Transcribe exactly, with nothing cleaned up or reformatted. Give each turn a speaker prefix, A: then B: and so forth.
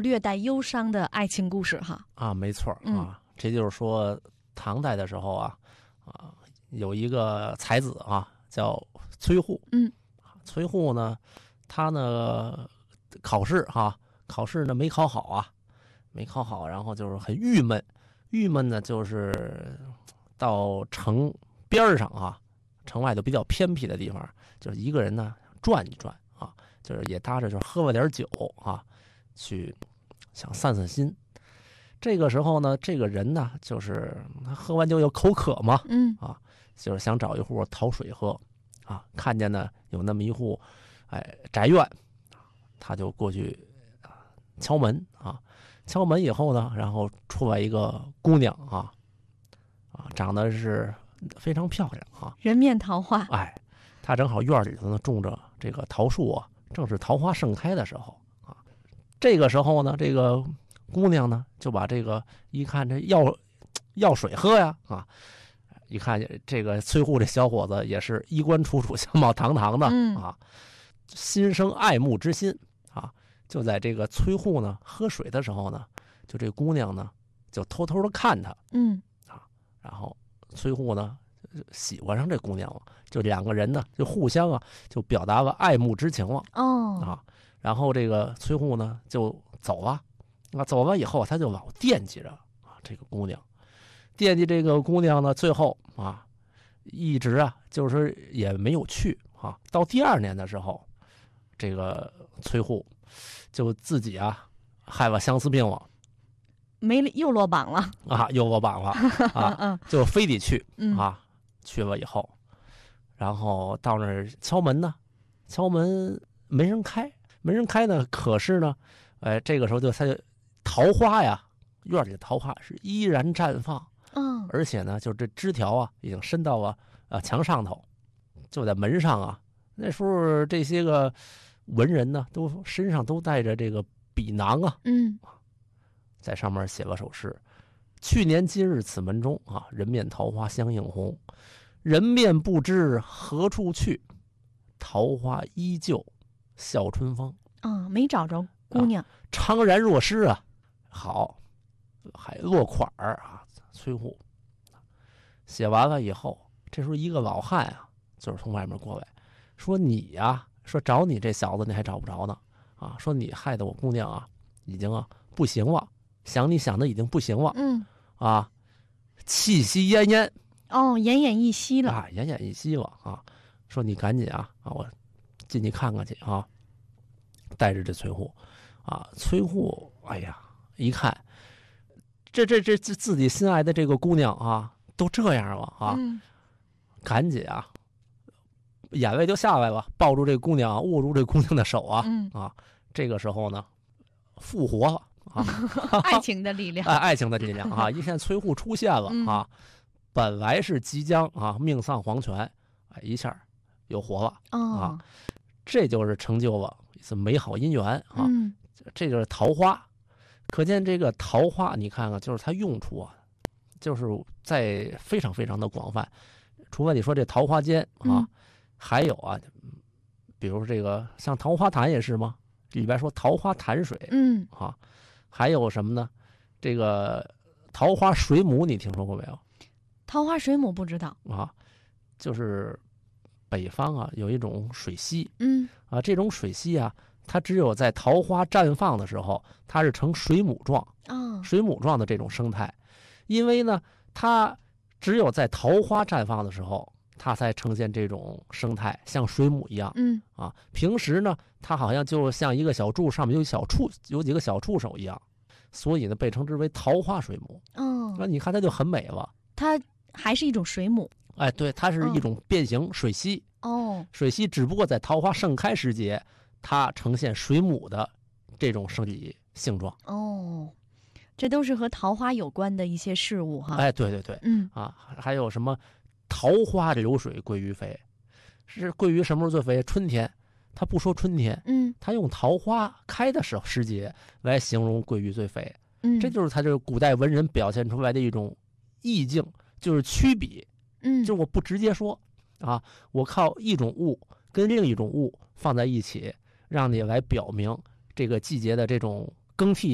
A: 略带忧伤的爱情故事哈。
B: 啊，没错啊，
A: 嗯、
B: 这就是说唐代的时候啊，啊有一个才子啊，叫崔护。
A: 嗯，
B: 崔护呢，他呢考试哈、啊，考试呢没考好啊，没考好，然后就是很郁闷，郁闷呢就是到城边上啊，城外头比较偏僻的地方，就是一个人呢转一转啊，就是也搭着就是喝了点酒啊，去想散散心。这个时候呢，这个人呢，就是他喝完酒有口渴嘛，
A: 嗯
B: 啊，就是想找一户讨水喝，啊，看见呢有那么一户，哎，宅院，他就过去敲门啊，敲门以后呢，然后出来一个姑娘啊，啊，长得是非常漂亮啊，
A: 人面桃花，
B: 哎，她正好院里头呢种着这个桃树啊，正是桃花盛开的时候啊，这个时候呢，这个姑娘呢，就把这个一看这要要水喝呀啊，一看这个崔护这小伙子也是衣冠楚楚、相貌堂堂的啊，心生爱慕之心啊。就在这个崔护呢喝水的时候呢，就这姑娘呢就偷偷的看他，
A: 嗯
B: 啊，然后崔护呢喜欢上这姑娘了，就两个人呢就互相啊就表达了爱慕之情了
A: 哦
B: 啊。然后这个崔护呢就走了。啊，走了以后，他就老惦记着啊，这个姑娘，惦记这个姑娘呢，最后啊，一直啊，就是也没有去啊。到第二年的时候，这个崔护就自己啊，害了相思病了，
A: 没又落榜了
B: 啊，又落榜了啊，就非得去啊，去了以后，然后到那儿敲门呢，敲门没人开，没人开呢，可是呢，哎，这个时候就他就。桃花呀，院里的桃花是依然绽放，
A: 嗯，
B: 而且呢，就这枝条啊，已经伸到了啊墙上头，就在门上啊。那时候这些个文人呢，都身上都带着这个笔囊啊，
A: 嗯，
B: 在上面写了首诗：去年今日此门中啊，人面桃花相映红，人面不知何处去，桃花依旧笑春风。
A: 啊、嗯，没找着姑娘，
B: 啊、怅然若失啊。好，还落款儿啊，崔护写完了以后，这时候一个老汉啊，就是从外面过来，说你呀、啊，说找你这小子你还找不着呢，啊，说你害得我姑娘啊，已经啊不行了，想你想的已经不行了，
A: 嗯，
B: 啊，气息奄奄，
A: 哦，奄奄一息了，
B: 啊，奄奄一息了啊，说你赶紧啊，啊，我进去看看去啊，带着这崔护，啊，崔护，哎呀。一看，这这这这自己心爱的这个姑娘啊，都这样了啊，
A: 嗯、
B: 赶紧啊，眼泪就下来了，抱住这姑娘，握住这姑娘的手啊，
A: 嗯、
B: 啊，这个时候呢，复活了啊，
A: 爱情的力量，
B: 爱爱情的力量啊！一看崔护出现了啊，
A: 嗯、
B: 本来是即将啊命丧黄泉，哎，一下又活了、
A: 哦、
B: 啊，这就是成就了一次美好姻缘啊，
A: 嗯、
B: 这就是桃花。可见这个桃花，你看看，就是它用处啊，就是在非常非常的广泛。除了你说这桃花间啊，
A: 嗯、
B: 还有啊，比如这个像桃花潭也是吗？里边说桃花潭水，
A: 嗯
B: 啊，还有什么呢？这个桃花水母，你听说过没有？
A: 桃花水母不知道
B: 啊，就是北方啊有一种水溪，
A: 嗯
B: 啊，这种水溪啊。它只有在桃花绽放的时候，它是呈水母状，
A: 哦，
B: 水母状的这种生态。因为呢，它只有在桃花绽放的时候，它才呈现这种生态，像水母一样。
A: 嗯
B: 啊，平时呢，它好像就像一个小柱，上面有小触，有几个小触手一样，所以呢，被称之为桃花水母。
A: 哦，
B: 那你看它就很美了。
A: 它还是一种水母。
B: 哎，对，它是一种变形水溪。
A: 哦，
B: 水溪只不过在桃花盛开时节。它呈现水母的这种生理性状
A: 哦，这都是和桃花有关的一些事物哈。
B: 哎，对对对，
A: 嗯
B: 啊，还有什么桃花流水鳜鱼肥，是鳜鱼什么时候最肥？春天，他不说春天，
A: 嗯，
B: 他用桃花开的时候时节来形容鳜鱼最肥，
A: 嗯，
B: 这就是他这个古代文人表现出来的一种意境，就是曲笔，
A: 嗯，
B: 就是我不直接说啊，我靠一种物跟另一种物放在一起。让你来表明这个季节的这种更替